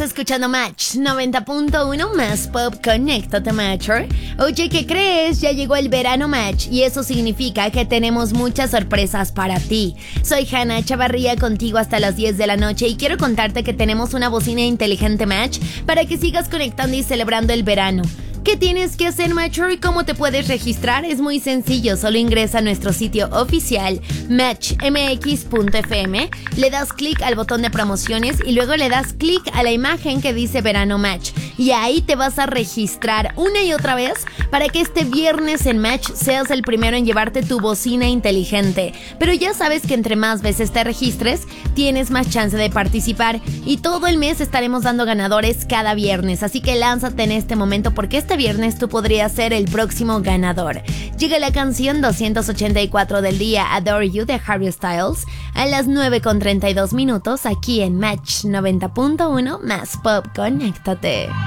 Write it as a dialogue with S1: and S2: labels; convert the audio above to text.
S1: escuchando Match 90.1 más pop. Conéctate, Matcher. Oye, ¿qué crees? Ya llegó el verano Match y eso significa que tenemos muchas sorpresas para ti. Soy Hannah Chavarría contigo hasta las 10 de la noche y quiero contarte que tenemos una bocina inteligente Match para que sigas conectando y celebrando el verano. ¿Qué tienes que hacer, Matcher? ¿Y cómo te puedes registrar? Es muy sencillo, solo ingresa a nuestro sitio oficial matchmx.fm, le das clic al botón de promociones y luego le das clic a la imagen que dice Verano Match. Y ahí te vas a registrar una y otra vez para que este viernes en Match seas el primero en llevarte tu bocina inteligente. Pero ya sabes que entre más veces te registres, tienes más chance de participar. Y todo el mes estaremos dando ganadores cada viernes. Así que lánzate en este momento porque este viernes tú podrías ser el próximo ganador. Llega la canción 284 del día Adore You de Harry Styles a las 9:32 aquí en Match 90.1 más pop. Conéctate.